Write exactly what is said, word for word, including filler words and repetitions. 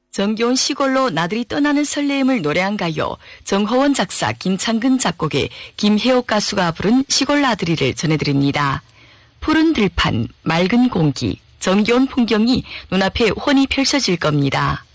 정겨운 시골로 나들이 떠나는 설레임을 노래한 가요. 정허원 작사, 김창근 작곡의 김혜옥 가수가 부른 시골 나들이를 전해드립니다. 푸른 들판, 맑은 공기, 정겨운 풍경이 눈앞에 훤히 펼쳐질 겁니다.